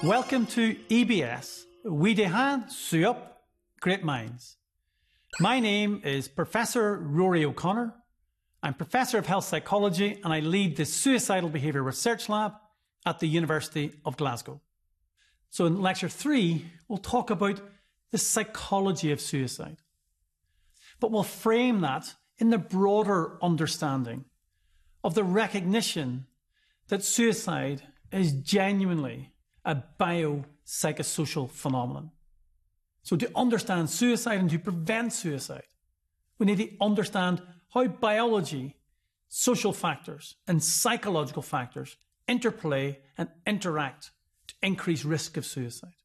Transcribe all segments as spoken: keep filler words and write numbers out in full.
Welcome to E B S, We Dehan Suop Great Minds. My name is Professor Rory O'Connor. I'm Professor of Health Psychology and I lead the Suicidal Behaviour Research Lab at the University of Glasgow. So in lecture three, we'll talk about the psychology of suicide. But we'll frame that in the broader understanding of the recognition that suicide is genuinely a biopsychosocial phenomenon. So to understand suicide and to prevent suicide, we need to understand how biology, social factors, and psychological factors interplay and interact to increase risk of suicide.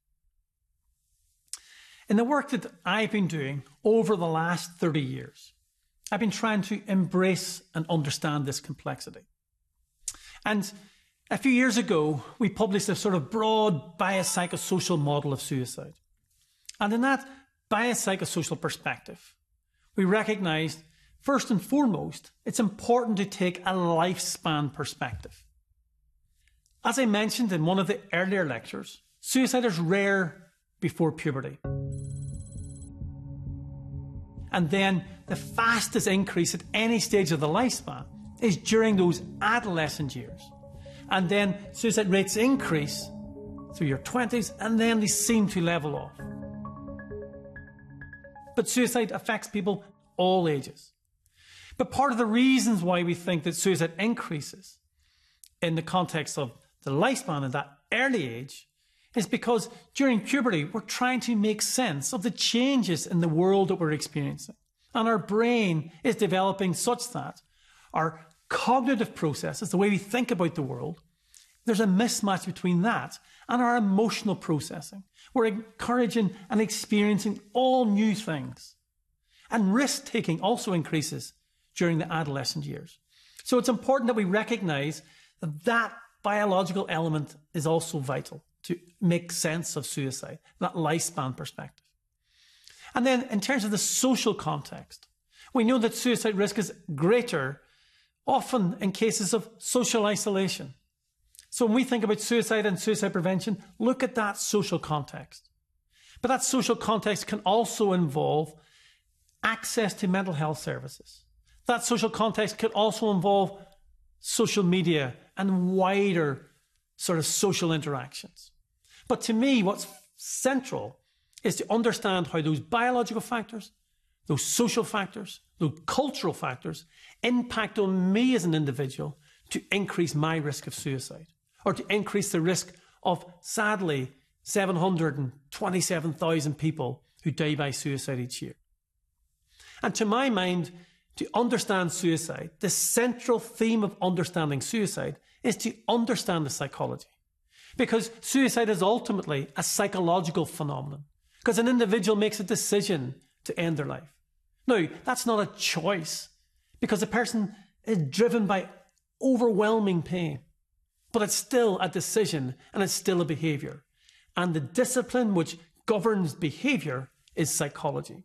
In the work that I've been doing over the last thirty years, I've been trying to embrace and understand this complexity. And a few years ago, we published a sort of broad biopsychosocial model of suicide. And in that biopsychosocial perspective, we recognized, first and foremost, it's important to take a lifespan perspective. As I mentioned in one of the earlier lectures, suicide is rare before puberty. And then the fastest increase at any stage of the lifespan is during those adolescent years. And then suicide rates increase through your twenties and then they seem to level off. But suicide affects people all ages. But part of the reasons why we think that suicide increases in the context of the lifespan at that early age is because during puberty, we're trying to make sense of the changes in the world that we're experiencing. And our brain is developing such that our cognitive processes, the way we think about the world, there's a mismatch between that and our emotional processing. We're encouraging and experiencing all new things. And risk-taking also increases during the adolescent years. So it's important that we recognize that that biological element is also vital to make sense of suicide, that lifespan perspective. And then in terms of the social context, we know that suicide risk is greater often in cases of social isolation. So when we think about suicide and suicide prevention, look at that social context. But that social context can also involve access to mental health services. That social context could also involve social media and wider sort of social interactions. But to me, what's central is to understand how those biological factors, those social factors, those cultural factors impact on me as an individual to increase my risk of suicide or to increase the risk of, sadly, seven hundred twenty-seven thousand people who die by suicide each year. And to my mind, to understand suicide, the central theme of understanding suicide is to understand the psychology. Because suicide is ultimately a psychological phenomenon. Because an individual makes a decision to end their life. Now, that's not a choice, because the person is driven by overwhelming pain. But it's still a decision and it's still a behaviour. And the discipline which governs behaviour is psychology.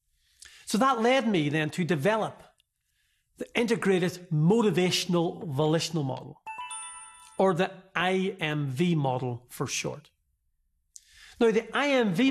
So that led me then to develop the Integrated Motivational Volitional Model, or the I M V model for short. Now, the I M V